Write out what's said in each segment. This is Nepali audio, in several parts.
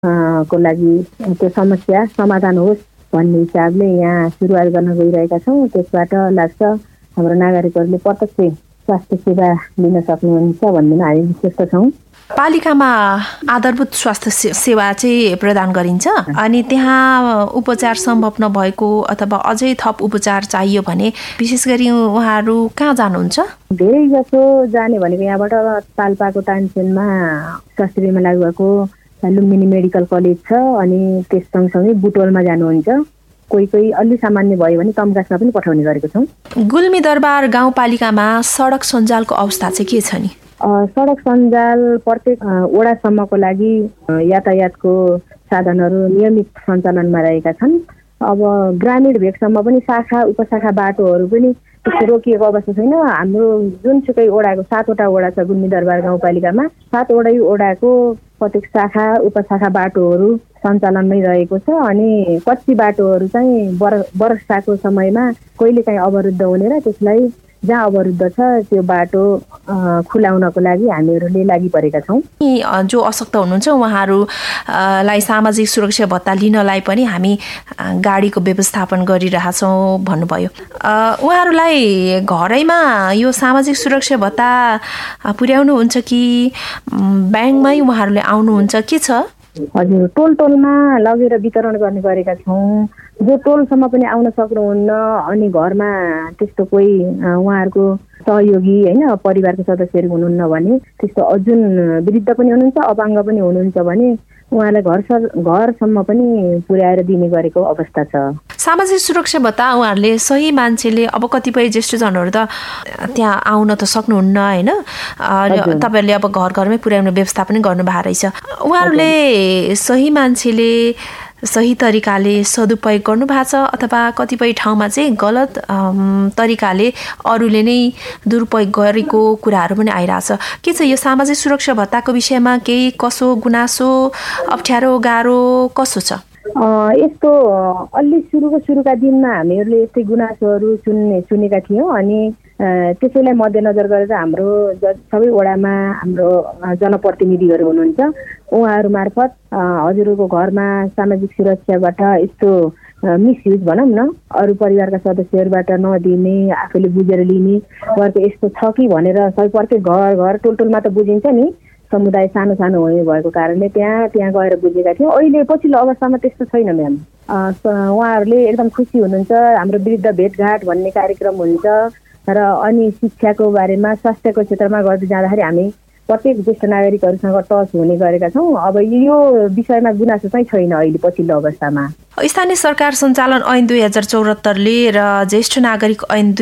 को लागि त्यो समस्या समाधान होस् भन्ने हिसाबले यहाँ सुरुवात गर्न गइरहेका छौँ। त्यसबाट लाग्छ हाम्रो नागरिकहरूले प्रत्यक्ष स्वास्थ्य सेवा लिन सक्नुहुन्छ भन्नेमा हामी विश्वस्त छौँ। पालिकामा आधारभूत स्वास्थ्य सेवा चाहिँ प्रदान गरिन्छ अनि त्यहाँ उपचार सम्भव नभएको अथवा अझै थप उपचार चाहियो भने विशेष गरी उहाँहरू कहाँ जानुहुन्छ? धेरै जसो जाने भनेको यहाँबाट पाल्पाको तानसेनमा स्वास्थ्य बिमा लागू भएको लुम्बिनी मेडिकल कलेज छ अनि त्यस सँगसँगै बुटवलमा जानुहुन्छ। कोही कोही अलि सामान्य भयो भने तम्कासमा पनि पठाउने गरेको छौँ। गुल्मी दरबार गाउँपालिकामा सडक सञ्जालको अवस्था चाहिँ के छ नि? सडक सञ्जाल प्रत्येक वडासम्मको लागि यातायातको साधनहरू नियमित सञ्चालनमा रहेका छन्। अब ग्रामीण भेगसम्म पनि शाखा उपशाखा बाटोहरू पनि त्यस्तो रोकिएको अवस्था छैन। हाम्रो जुनसुकै वडाको 7वटा वडा छ गुल्मी दरबार गाउँपालिकामा, 7वटै वडाको प्रत्येक शाखा उपशाखा बाटोहरू सञ्चालनमै रहेको छ अनि कच्ची बाटोहरू चाहिँ वर्षाको समयमा कहिलेकाहीँ अवरुद्ध हुने र त्यसलाई जहाँ अवरुद्ध छ त्यो बाटो खुलाउनको लागि हामीहरूले लागि परेका छौँ। जो अशक्त हुनुहुन्छ उहाँहरूलाई सामाजिक सुरक्षा भत्ता लिनलाई पनि हामी गाडीको व्यवस्थापन गरिरहेछौँ भन्नुभयो। उहाँहरूलाई घरैमा यो सामाजिक सुरक्षा भत्ता पुर्याउनुहुन्छ कि ब्याङ्कमै उहाँहरूले आउनुहुन्छ? के छ? हजुर, टोलमा लगेर वितरण गर्ने गरेका छौँ। जो टोलसम्म पनि आउन सक्नुहुन्न अनि घरमा त्यस्तो कोही उहाँहरूको सहयोगी होइन परिवारको सदस्यहरू हुनुहुन्न भने त्यस्तो जुन वृद्ध पनि हुनुहुन्छ अपाङ्ग पनि हुनुहुन्छ भने उहाँलाई घरसम्म पनि पुर्याएर दिने गरेको अवस्था छ। सामाजिक सुरक्षा भत्ता उहाँहरूले सही मान्छेले अब कतिपय ज्येष्ठजनहरू त त्यहाँ आउन त सक्नुहुन्न होइन, तपाईँहरूले अब घरमै पुर्याउने व्यवस्था पनि गर्नुभएको रहेछ। उहाँहरूले सही मान्छेले सही तरिकाले सदुपयोग गर्नुभएको छ अथवा कतिपय ठाउँमा चाहिँ गलत तरिकाले अरूले नै दुरुपयोग गरेको कुराहरू पनि आइरहेछ। के छ यो सामाजिक सुरक्षा भत्ताको विषयमा केही कसो गुनासो अप्ठ्यारो गाह्रो कसो छ? यस्तो अलि सुरुका दिनमा हामीहरूले यस्तै गुनासोहरू सुनेका थियौँ अनि त्यसैलाई मध्यनजर गरेर हाम्रो सबै वडामा हाम्रो जनप्रतिनिधिहरू हुनुहुन्छ उहाँहरू मार्फत हजुरहरूको घरमा सामाजिक सुरक्षाबाट यस्तो मिसयुज भनौँ न अरू परिवारका सदस्यहरूबाट नदिने आफूले बुझेर लिने गरेको यस्तो छ कि भनेर सबै प्रत्येक घर टोलमा त बुझिन्छ नि, समुदाय सानो हुने भएको कारणले त्यहाँ गएर बुझेका थियौँ। अहिले पछिल्लो अवस्थामा त्यस्तो छैन म्याम। उहाँहरूले एकदम खुसी हुनुहुन्छ। हाम्रो वृद्ध भेटघाट भन्ने कार्यक्रम हुन्छ र अनि शिक्षाको बारेमा स्वास्थ्यको क्षेत्रमा गर्दै जाँदाखेरि हामी प्रत्येक ज्येष्ठ नागरिकहरूसँग टच हुने गरेका छौँ। अब यो विषयमा गुनासो चाहिँ छैन अहिले पछिल्लो अवस्थामा। स्थानीय सरकार सञ्चालन ऐन 2074ले र ज्येष्ठ नागरिक ऐन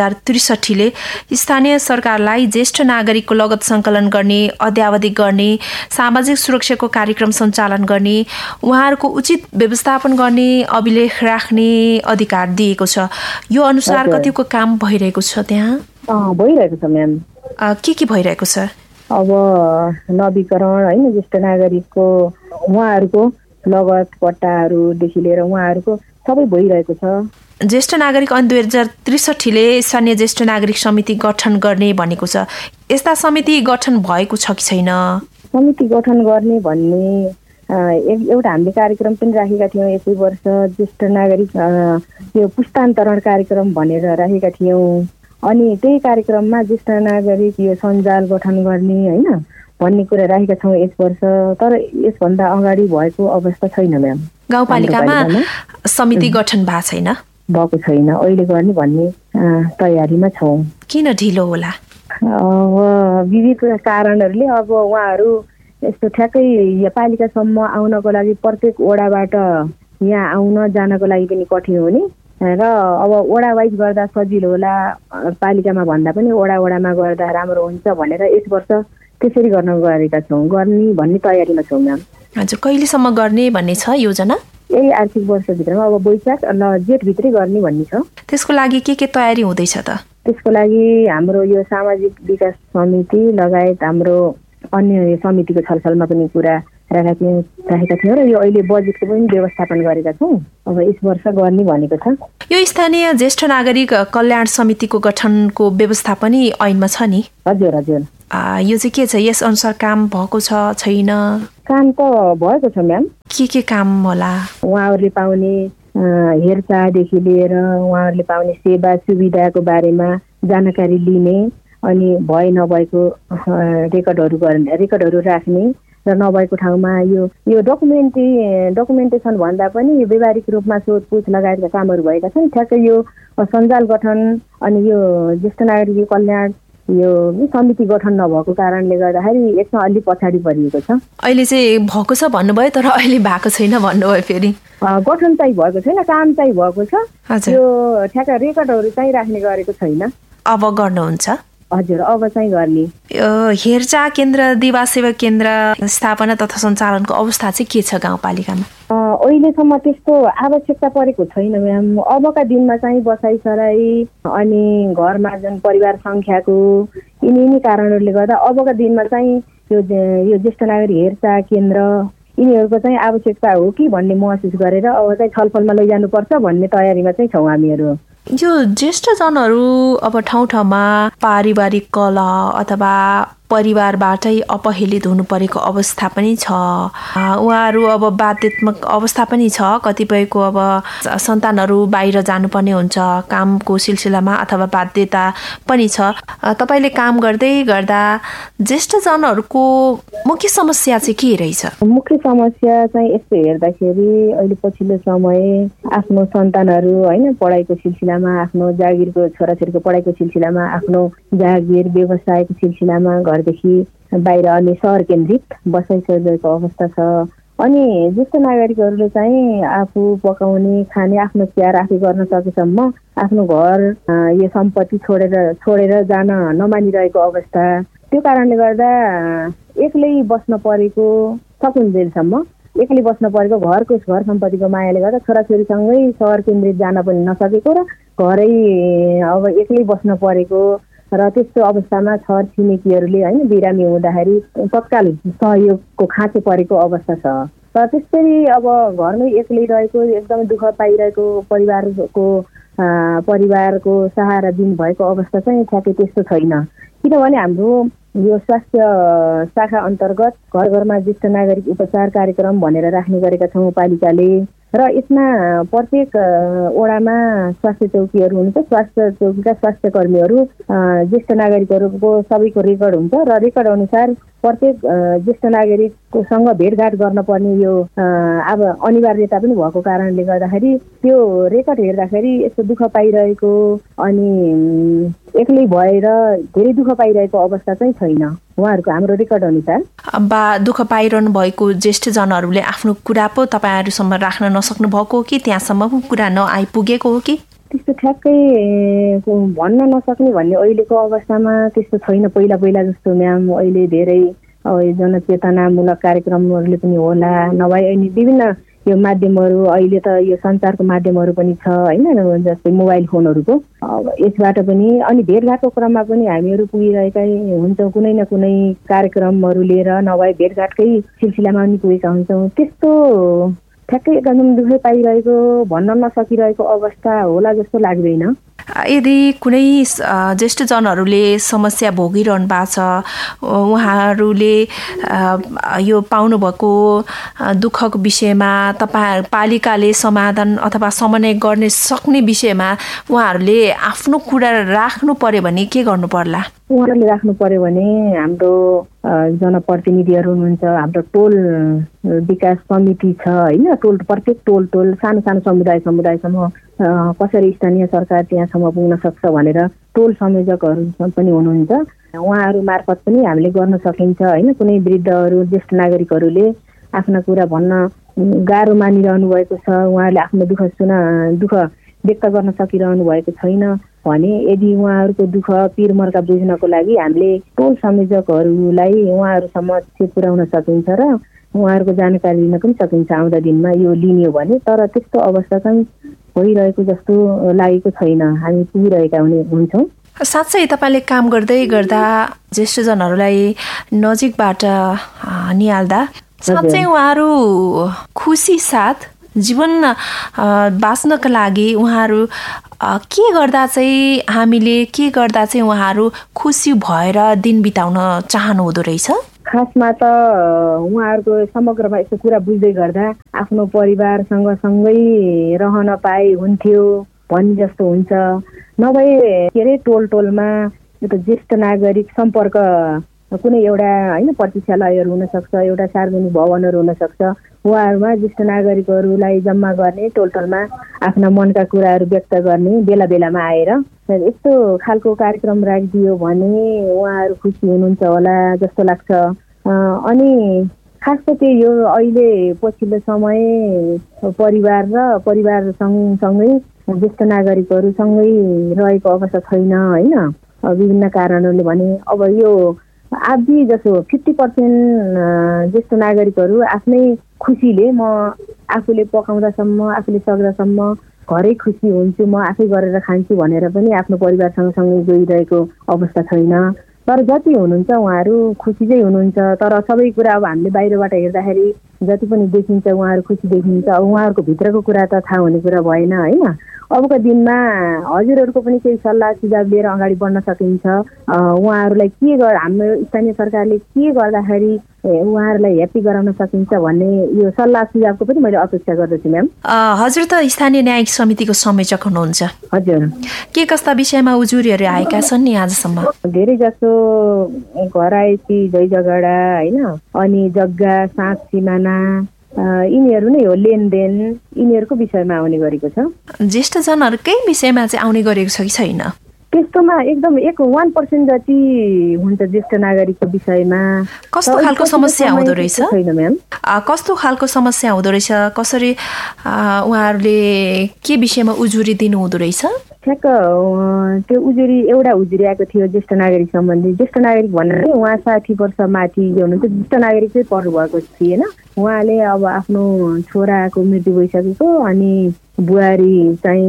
2063ले स्थानीय सरकारलाई ज्येष्ठ नागरिकको लगत सङ्कलन गर्ने, अद्यावधि गर्ने, सामाजिक सुरक्षाको कार्यक्रम सञ्चालन गर्ने, उहाँहरूको उचित व्यवस्थापन गर्ने, अभिलेख राख्ने अधिकार दिएको छ। यो अनुसार कतिको काम भइरहेको छ त्यहाँ? भइरहेको छ म्याम। के भइरहेको छ? अब नवीकरण होइन ज्येष्ठ नागरिकको उहाँहरूको लगत पट्टाहरूदेखि लिएर उहाँहरूको सबै भइरहेको छ। ज्येष्ठ नागरिक ऐन 2063ले स्थानीय ज्येष्ठ नागरिक समिति गठन गर्ने भनेको छ। यस्ता समिति गठन भएको छ कि छैन? समिति गठन गर्ने भन्ने एउटा हामीले कार्यक्रम पनि राखेका थियौँ यसै वर्ष, ज्येष्ठ नागरिक यो पुस्तान्तरण कार्यक्रम भनेर राखेका थियौँ अनि त्यही कार्यक्रममा ज्येष्ठ नागरिक यो सञ्जाल गठन गर्ने होइन भन्ने कुरा राखेका छौँ यस वर्ष। तर यसभन्दा अगाडि भएको अवस्था छैन म्याम। गाउँपालिकामा समिति गठन भएको छैन। अहिले गर्ने भन्ने तयारीमा छौँ। किन ढिलो होला? अब विविध कारणहरूले अब उहाँहरू यस्तो ठ्याक्कै पालिकासम्म आउनको लागि प्रत्येक वडाबाट यहाँ आउन जानको लागि पनि कठिन हुने र अब वडा वाइज गर्दा सजिलो होला पालिकामा भन्दा पनि वडामा गर्दा राम्रो हुन्छ भनेर यस वर्ष त्यसरी गर्न गरेका छौँ। गर्ने भन्ने तयारीमा छौँ म्याम। हजुर, कहिलेसम्म गर्ने भन्ने छ योजना? यही आर्थिक वर्षभित्रमा अब वैशाख जेठभित्रै गर्ने भन्ने छ। त्यसको लागि के तयारी हुँदैछ त? त्यसको लागि हाम्रो यो सामाजिक विकास समिति लगायत हाम्रो अन्य समितिको छलफलमा पनि कुरा राखेका थियौँ र यो अहिले बजेटको पनि व्यवस्थापन गरेका छौँ। अब यस वर्ष गर्ने भनेको छ। यो स्थानीय ज्येष्ठ नागरिक कल्याण समितिको गठनको व्यवस्था पनि ऐनमा छ नि? हजुर हजुर। यो चाहिँ के छ, यस अनुसार काम भएको छ छैन? काम त भएको छ म्याम। के काम होला? उहाँहरूले पाउने हेरचाहदेखि लिएर उहाँहरूले पाउने सेवा सुविधाको बारेमा जानकारी लिने, अनि भए नभएको रेकर्डहरू राख्ने र नभएको ठाउँमा यो डकुमेन्टेसन भन्दा पनि यो व्यावहारिक रूपमा सोधपुछ लगायतका कामहरू भएका छन्। ठ्याक्कै यो सञ्जाल गठन अनि यो ज्येष्ठ नागरिक कल्याण यो समिति गठन नभएको कारणले गर्दाखेरि यसमा अलि पछाडि परिएको छ। अहिले चाहिँ भएको छ भन्नुभयो, तर अहिले भएको छैन भन्नुभयो। फेरि गठन चाहिँ भएको छैन, काम चाहिँ भएको छ। यो ठ्याक्क रेकर्डहरू चाहिँ राख्ने गरेको छैन। अब गर्नुहुन्छ? हजुर, अब चाहिँ गर्ने। हेरचाह केन्द्र, दिवा सेवा केन्द्र स्थापना तथा सञ्चालनको अवस्था चाहिँ के छ गाउँपालिकामा? अहिलेसम्म त्यस्तो आवश्यकता परेको छैन म्याम। अबका दिनमा चाहिँ बसाइसराई अनि घरमा जुन परिवार सङ्ख्याको यिनी कारणहरूले गर्दा अबका दिनमा चाहिँ यो ज्येष्ठ नागरिक हेरचाह केन्द्र यिनीहरूको चाहिँ आवश्यकता हो कि भन्ने महसुस गरेर अब चाहिँ छलफलमा लैजानुपर्छ भन्ने तयारीमा चाहिँ छौँ हामीहरू। यो ज्येष्ठजनहरू अब ठाउँ ठाउँमा पारिवारिक कलह अथवा परिवारबाटै अपहेलित हुनु परेको अवस्था पनि छ। उहाँहरू अब बाध्यात्मक अवस्था पनि छ। कतिपयको अब सन्तानहरू बाहिर जानुपर्ने हुन्छ कामको सिलसिलामा अथवा बाध्यता पनि छ। तपाईँले काम गर्दै गर्दा ज्येष्ठजनहरूको मुख्य समस्या चाहिँ के रहेछ? मुख्य समस्या चाहिँ यस्तो हेर्दाखेरि अहिले पछिल्लो समय आफ्नो सन्तानहरू होइन पढाइको सिलसिलामा, आफ्नो जागिरको छोराछोरीको पढाइको सिलसिलामा, आफ्नो जागिर व्यवसायको सिलसिलामा घरदेखि बाहिर अनि सहर केन्द्रित बसाइसकेको अवस्था छ। अनि ज्येष्ठ नागरिकहरूले चाहिँ आफू पकाउने खाने आफ्नो स्याहार आफै गर्न सकेसम्म आफ्नो घर यो सम्पत्ति छोडेर जान नमानिरहेको अवस्था। त्यो कारणले गर्दा एक्लै बस्न परेको सकुन्जेलसम्म एक्लै बस्न परेको घर सम्पत्तिको मायाले गर्दा छोराछोरीसँगै सहर केन्द्रित जान पनि नसकेको र घरै अब एक्लै बस्न परेको र त्यस्तो अवस्थामा छर छिमेकीहरूले होइन बिरामी हुँदाखेरि तत्काल सहयोगको खाँचो परेको अवस्था छ। र त्यसरी अब घरमै एक्लै रहेको एकदमै दुःख पाइरहेको परिवारको सहारा दिनुभएको अवस्था चाहिँ ठ्याक्कै त्यस्तो छैन। किनभने हाम्रो यो स्वास्थ्य शाखा अन्तर्गत घर घरमा ज्येष्ठ नागरिक उपचार कार्यक्रम भनेर राख्ने गरेका छौँ पालिकाले। र यसमा प्रत्येक वडामा स्वास्थ्य चौकीहरू हुन्छ। स्वास्थ्य चौकीका स्वास्थ्य कर्मीहरू ज्येष्ठ नागरिकहरूको सबैको रेकर्ड हुन्छ र रेकर्ड अनुसार प्रत्येक ज्येष्ठ नागरिकसँग भेटघाट गर्न पर्ने यो अब अनिवार्यता पनि भएको कारणले गर्दाखेरि त्यो रेकर्ड हेर्दाखेरि यस्तो दुःख पाइरहेको अनि एक्लै भएर धेरै दुःख पाइरहेको अवस्था चाहिँ छैन उहाँहरूको हाम्रो रेकर्ड अनुसार। दुःख पाइरहनु भएको ज्येष्ठजनहरूले आफ्नो कुरा पो तपाईँहरूसम्म राख्न नसक्नु भएको हो कि त्यहाँसम्म कुरा नआइपुगेको हो कि? त्यस्तो ठ्याक्कै भन्न नसक्ने भन्ने अहिलेको अवस्थामा त्यस्तो छैन पहिला जस्तो म्याम। अहिले धेरै जनचेतनामूलक कार्यक्रमहरूले पनि होला, नभए अनि विभिन्न यो माध्यमहरू अहिले त यो सञ्चारको माध्यमहरू पनि छ होइन, जस्तै मोबाइल फोनहरूको यसबाट पनि अनि भेटघाटको क्रममा पनि हामीहरू पुगिरहेकै हुन्छौँ। कुनै न कुनै कार्यक्रमहरू लिएर नभए भेटघाटकै सिलसिलामा पनि पुगेका हुन्छौँ। त्यस्तो ठ्याक्कै एकदम दुःखै पाइरहेको भन्न नसकिरहेको अवस्था होला जस्तो लाग्दैन। यदि कुनै ज्येष्ठजनहरूले समस्या भोगिरहनु भएको छ, उहाँहरूले यो पाउनुभएको दुःखको विषयमा तपाईँ पालिकाले समाधान अथवा समन्वय गर्ने सक्ने विषयमा उहाँहरूले आफ्नो कुरा राख्नु पर्यो भने के गर्नु पर्ला? उहाँहरूले राख्नु पर्यो भने हाम्रो जनप्रतिनिधिहरू हुनुहुन्छ, हाम्रो टोल विकास समिति छ होइन, प्रत्येक टोल सानो समुदायसम्म कसरी स्थानीय सरकार त्यहाँसम्म पुग्न सक्छ भनेर टोल संयोजकहरू पनि हुनुहुन्छ। उहाँहरू मार्फत पनि हामीले गर्न सकिन्छ होइन। कुनै वृद्धहरू ज्येष्ठ नागरिकहरूले आफ्ना कुरा भन्न गाह्रो मानिरहनु भएको छ, उहाँहरूले आफ्नो दुःख व्यक्त गर्न सकिरहनु भएको छैन भने यदि उहाँहरूको दुःख पिरमर्का बुझ्नको लागि हामीले टोल संयोजकहरूलाई उहाँहरूसम्म पुर्याउन सकिन्छ र उहाँहरूको जानकारी लिन पनि सकिन्छ आउँदा दिनमा यो लिने हो भने। तर त्यस्तो अवस्था चाहिँ भइरहेको जस्तो लागेको छैन, हामी पुगिरहेका हुन्छौँ। साँच्चै तपाईँले काम गर्दै गर्दा ज्येष्ठजनहरूलाई नजिकबाट निहाल्दा साँच्चै उहाँहरू खुसी साथ जीवन बाँच्नका लागि उहाँहरू के गर्दा चाहिँ उहाँहरू खुसी भएर दिन बिताउन चाहनुहुँदो रहेछ? खासमा त उहाँहरूको समग्रमा यस्तो कुरा बुझ्दै गर्दा आफ्नो परिवारसँग सँगै रहन पाए हुन्थ्यो भन्ने जस्तो हुन्छ। नभए के अरे टोलमा यो त ज्येष्ठ नागरिक सम्पर्क कुनै एउटा होइन प्रतीक्षालयहरू हुनसक्छ, एउटा सार्वजनिक भवनहरू हुनसक्छ, उहाँहरूमा ज्येष्ठ नागरिकहरूलाई जम्मा गर्ने टोलमा आफ्ना मनका कुराहरू व्यक्त गर्ने बेला बेलामा आएर यस्तो खालको कार्यक्रम राखिदियो भने उहाँहरू खुसी हुनुहुन्छ होला जस्तो लाग्छ। अनि खास त त्यही यो अहिले पछिल्लो समय परिवार र परिवार सँगसँगै ज्येष्ठ नागरिकहरू सँगै रहेको अवस्था छैन होइन, विभिन्न कारणहरूले भने अब यो आधी जसो 50% ज्येष्ठ नागरिकहरू आफ्नै खुसीले म आफूले पकाउँदासम्म आफूले सक्दासम्म घरै खुसी हुन्छु, म आफै गरेर खान्छु भनेर पनि आफ्नो परिवारसँग सँगै गइरहेको अवस्था छैन। तर जति हुनुहुन्छ उहाँहरू खुसी चाहिँ हुनुहुन्छ। तर सबै कुरा अब हामीले बाहिरबाट हेर्दाखेरि जति पनि देखिन्छ उहाँहरू खुसी देखिन्छ। अब उहाँहरूको भित्रको कुरा त थाहा हुने कुरा भएन होइन। अबको दिनमा हजुरहरूको पनि केही सल्लाह सुझाव लिएर अगाडि बढ्न सकिन्छ। उहाँहरूलाई हाम्रो स्थानीय सरकारले के गर्दाखेरि उहाँहरूलाई ह्याप्पी गराउन सकिन्छ भन्ने यो सल्लाह सुझावको पनि मैले अपेक्षा गर्दछु म्याम। हजुर त स्थानीय न्यायिक समितिको संयोजक हुनुहुन्छ। हजुर, के कस्ता विषयमा उजुरीहरू आएका छन् नि आजसम्म? धेरै जसो घरायसी झै झगडा होइन, अनि जग्गा साँच सिमाना यिनीहरू नै हो, लेनदेन यिनीहरूको विषयमा आउने गरेको छ। ज्येष्ठजनहरूकै विषयमा चाहिँ आउने गरेको छ कि छैन? त्यस्तोमा एकदम 1% जति हुन्छ ज्येष्ठ नागरिकको विषयमा। कस्तो खालको समस्या हुँदो रहेछ? छैन म्याम। कस्तो खालको समस्या हुँदो रहेछ? कसरी उहाँहरूले के विषयमा उजुरी दिनुहुँदो रहेछ? ठ्याक्क त्यो एउटा उजुरी आएको थियो ज्येष्ठ नागरिक सम्बन्धी। ज्येष्ठ नागरिक भन्नाले उहाँ 60 वर्ष माथि जो हुनुहुन्छ ज्येष्ठ नागरिक चाहिँ पर्नुभएको थिएन। उहाँले अब आफ्नो छोराको मृत्यु भइसकेको अनि बुहारी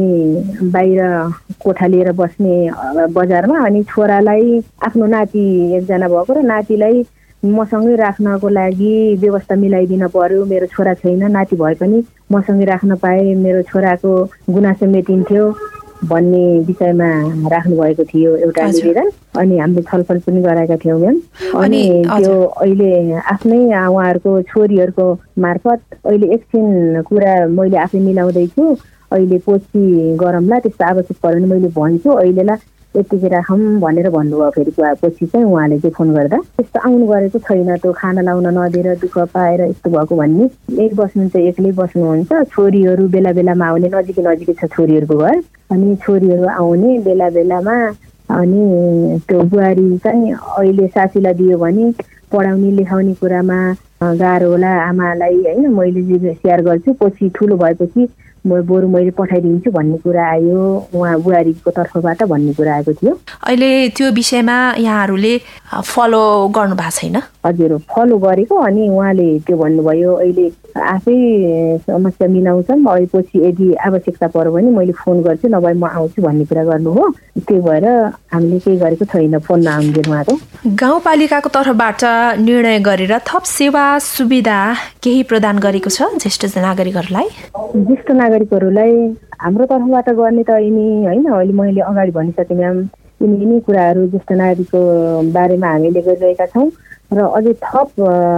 चाहिँ बाहिर कोठा लिएर बस्ने बजारमा, अनि छोरालाई आफ्नो नाति एकजना भएको र नातिलाई मसँगै राख्नको लागि व्यवस्था मिलाइदिन पर्यो। मेरो छोरा छैन, नाति भए पनि मसँगै राख्न पाए मेरो छोराको गुनासो मेटिन्थ्यो भन्ने विषयमा राख्नु भएको थियो एउटा निवेदन। अनि हामीले छलफल पनि गराएका थियौँ म्याम। अनि त्यो अहिले आफ्नै उहाँहरूको छोरीहरूको मार्फत अहिले एकछिन कुरा मैले आफै मिलाउँदैछु, अहिले पछि गरौँला, त्यस्तो आवश्यक पऱ्यो भने मैले भन्छु, अहिलेलाई यतिकै राखौँ भनेर भन्नुभयो। फेरि पछि चाहिँ उहाँले चाहिँ फोन गर्दा त्यस्तो आउनु गरेको छैन, त्यो खाना लाउन नदिएर दुःख पाएर यस्तो भएको भन्ने। एक बस्नुहुन्छ एक्लै बस्नुहुन्छ, छोरीहरू बेला बेलामा आउने, नजिकै छ छोरीहरूको घर, अनि छोरीहरू आउने बेला बेलामा। अनि त्यो बुहारी चाहिँ अहिले सासूलाई दियो भने पढाउने लेखाउने कुरामा गाह्रो होला आमालाई होइन, मैले जे सेयर गर्छु पछि ठुलो भएपछि बरु मैले पठाइदिन्छु भन्ने कुरा आयो उहाँ बुहारीको तर्फबाट भन्ने कुरा आएको थियो। अहिले त्यो विषयमा यहाँहरूले फलो गर्नु भएको छैन? हजुर, फलो गरेको। अनि उहाँले त्यो भन्नुभयो अहिले आफै समस्या मिलाउँछौँ, अहिले पछि यदि आवश्यकता पर्यो भने मैले फोन गर्छु, नभए म आउँछु भन्ने कुरा गर्नु हो। त्यही भएर हामीले केही गरेको छैन, फोन नआउँदैन उहाँको। गाउँपालिकाको तर्फबाट निर्णय गरेर थप सेवा सुविधा केही प्रदान गरेको छ ज्येष्ठ नागरिकहरूलाई? ज्येष्ठ नागरिकहरूलाई हाम्रो तर्फबाट गर्ने त यिनी होइन, अहिले मैले अगाडि भनिसकेँ म्याम, यिनी कुराहरू ज्येष्ठ नागरिकको बारेमा हामीले गरिरहेका छौँ र अझै थप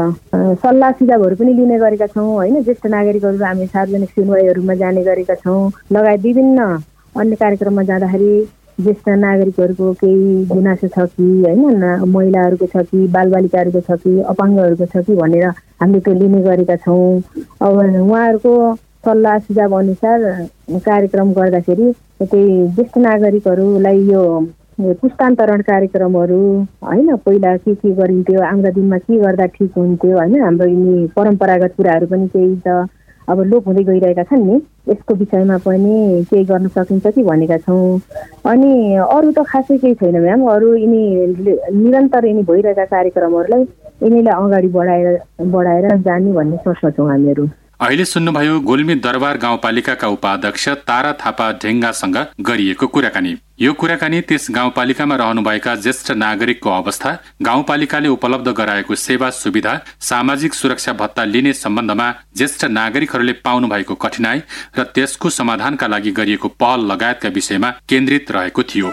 सल्लाह सुझावहरू पनि लिने गरेका छौँ होइन। ज्येष्ठ नागरिकहरू हामी सार्वजनिक सुनवाईहरूमा जाने गरेका छौँ, लगायत विभिन्न अन्य कार्यक्रममा जाँदाखेरि ज्येष्ठ नागरिकहरूको केही गुनासो छ कि होइन, महिलाहरूको छ कि बालबालिकाहरूको छ कि अपाङ्गहरूको छ कि भनेर हामीले त्यो लिने गरेका छौँ। अब उहाँहरूको सल्लाह सुझाव अनुसार कार्यक्रम गर्दाखेरि त्यही ज्येष्ठ नागरिकहरूलाई यो पुस्तान्तरण कार्यक्रमहरू होइन, पहिला के गरिन्थ्यो, आउँदा दिनमा के गर्दा ठिक हुन्थ्यो होइन, हाम्रो यिनी परम्परागत कुराहरू पनि केही त अब लोप हुँदै गइरहेका छन् नि, यसको विषयमा पनि केही गर्न सकिन्छ कि भनेका छौँ। अनि अरू त खासै केही छैन म्याम, अरू यिनी निरन्तर यिनी भइरहेका कार्यक्रमहरूलाई यिनीलाई अगाडि बढाएर जाने भन्ने सोचमा छौँ हामीहरू। अहिले सुन्नुभयो गुल्मी दरबार गाउँपालिकाका उपाध्यक्ष तारा थापा ढेङ्गासँग गरिएको कुराकानी। यो कुराकानी त्यस गाउँपालिकामा रहनुभएका ज्येष्ठ नागरिकको अवस्था, गाउँपालिकाले उपलब्ध गराएको सेवा सुविधा, सामाजिक सुरक्षा भत्ता लिने सम्बन्धमा ज्येष्ठ नागरिकहरूले पाउनु भएको कठिनाई र त्यसको समाधानका लागि गरिएको पहल लगायतका विषयमा केन्द्रित रहेको थियो।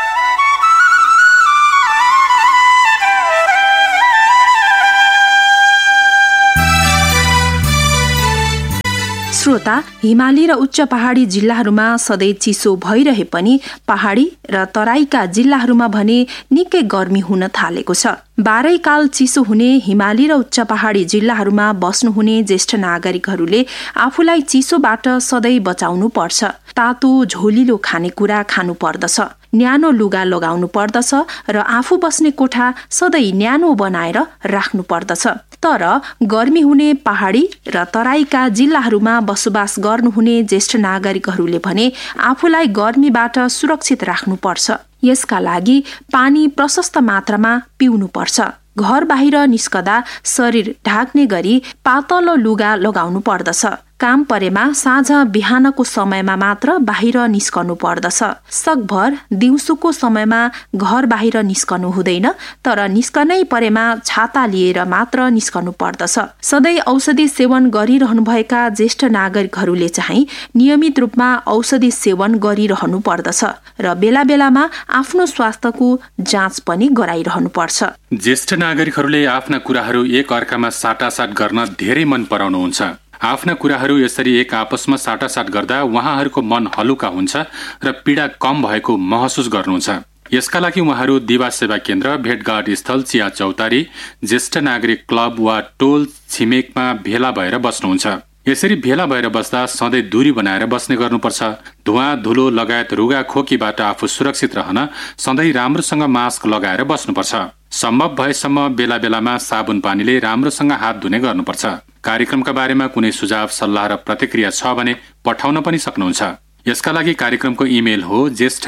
श्रोता, हिमाली र उच्च पहाडी जिल्लाहरूमा सधैँ चिसो भइरहे पनि पहाडी र तराईका जिल्लाहरूमा भने निकै गर्मी हुन थालेको छ। बाह्रैकाल चिसो हुने हिमाली र उच्च पहाडी जिल्लाहरूमा बस्नुहुने ज्येष्ठ नागरिकहरूले आफूलाई चिसोबाट सधैँ बचाउनु पर्छ। तातो झोलिलो खानेकुरा खानु पर्दछ, न्यानो लुगा लगाउनु पर्दछ र आफू बस्ने कोठा सधैँ न्यानो बनाएर राख्नु पर्दछ। तर गर्मी हुने पहाडी र तराईका जिल्लाहरूमा बसोबास गर्नुहुने ज्येष्ठ नागरिकहरूले भने आफूलाई गर्मीबाट सुरक्षित राख्नुपर्छ। यसका लागि पानी प्रशस्त मात्रामा पिउनुपर्छ। घर बाहिर निस्कदा शरीर ढाक्ने गरी पातलो लुगा लगाउनु पर्दछ। काम परेमा साँझ बिहानको समयमा मात्र बाहिर निस्कनु पर्दछ। सकभर दिउँसोको समयमा घर बाहिर निस्कनु हुँदैन, तर निस्कनै परेमा छाता लिएर मात्र निस्कनु पर्दछ। सधैँ औषधि सेवन गरिरहनुभएका ज्येष्ठ नागरिकहरूले चाहिँ नियमित रूपमा औषधि सेवन गरिरहनु पर्दछ र बेला बेलामा आफ्नो स्वास्थ्यको जाँच पनि गराइरहनु पर्छ। ज्येष्ठ नागरिकहरूले आफ्ना कुराहरू एक अर्कामा साटासाट गर्न धेरै मन पराउनुहुन्छ। आफ्ना कुराहरू यसरी एक आपसमा साटासाट गर्दा उहाँहरूको मन हलुका हुन्छ र पीडा कम भएको महसुस गर्नुहुन्छ। यसका लागि उहाँहरू दिवा सेवा केन्द्र, भेटघाट स्थल, चिया चौतारी, ज्येष्ठ नागरिक क्लब वा टोल छिमेकमा भेला भएर बस्नुहुन्छ। यसरी भेला भएर बस्दा सधैँ दूरी बनाएर बस्ने गर्नुपर्छ। धुवा धुलो लगायत रुगा खोकीबाट आफू सुरक्षित रहन सधैँ राम्रोसँग मास्क लगाएर बस्नुपर्छ। सम्भव भएसम्म बेला बेलामा साबुन पानीले राम्रोसँग हात धुने गर्नुपर्छ। कार्यक्रमका बारेमा कुनै सुझाव, सल्लाह र प्रतिक्रिया छ भने पठाउन पनि सक्नुहुन्छ। यसका लागि कार्यक्रमको इमेल हो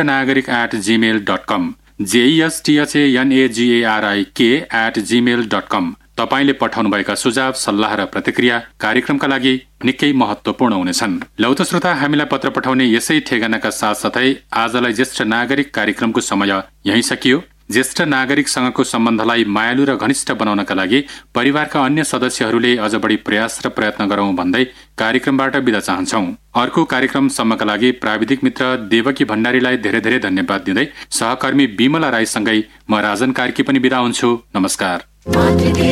ज्येष्ठनागरिक@gmail.com, JESTHANAGARIK@gmail.com। तपाईले पठाउनुभएका सुझाव, सल्लाह र प्रतिक्रिया कार्यक्रमका लागि निकै महत्वपूर्ण हुनेछन्। लौ त श्रोता, हामीलाई पत्र पठाउने यसै ठेगानाका साथसाथै आजलाई ज्येष्ठ नागरिक कार्यक्रमको समय यही सकियो। ज्येष्ठ नागरिकसँगको सम्बन्धलाई मायालु र घनिष्ठ बनाउनका लागि परिवारका अन्य सदस्यहरूले अझ बढी प्रयास र प्रयत्न गरौं भन्दै कार्यक्रमबाट बिदा चाहन्छौ। अर्को कार्यक्रमसम्मका लागि प्राविधिक मित्र देवकी भण्डारीलाई धेरै धेरै धन्यवाद दिँदै सहकर्मी बिमला राईसँगै म राजन कार्की पनि बिदा हुन्छु। नमस्कार।